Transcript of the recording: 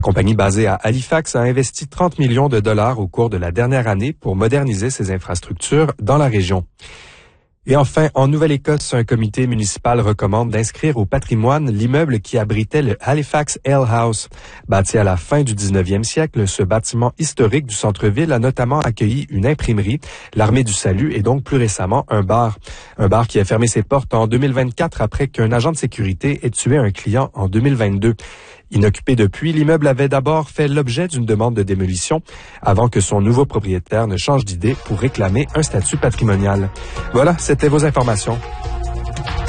Compagnie basée à Halifax a investi 30 millions de dollars au cours de la dernière année pour moderniser ses infrastructures dans la région. Et enfin, en Nouvelle-Écosse, un comité municipal recommande d'inscrire au patrimoine l'immeuble qui abritait le Halifax Ale House. Bâti à la fin du 19e siècle, ce bâtiment historique du centre-ville a notamment accueilli une imprimerie, l'Armée du Salut et donc plus récemment un bar. Un bar qui a fermé ses portes en 2024 après qu'un agent de sécurité ait tué un client en 2022. Inoccupé depuis, l'immeuble avait d'abord fait l'objet d'une demande de démolition avant que son nouveau propriétaire ne change d'idée pour réclamer un statut patrimonial. Voilà, c'était vos informations.